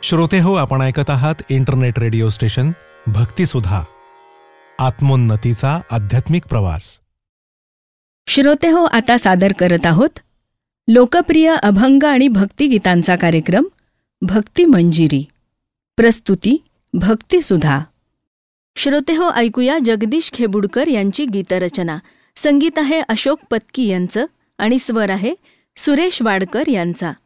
श्रोते हो, आपण ऐकत आहात इंटरनेट रेडिओ स्टेशन भक्तिसुधा, आत्मोन्नतीचा आध्यात्मिक प्रवास. श्रोते हो, आता सादर करत आहोत लोकप्रिय अभंग आणि भक्तिगीतांचा कार्यक्रम भक्ती मंजिरी. प्रस्तुती भक्तिसुधा. श्रोते हो, ऐकूया जगदीश खेबुडकर यांची गीतरचना. संगीत आहे अशोक पत्की यांचं आणि स्वर आहे सुरेश वाडकर यांचा.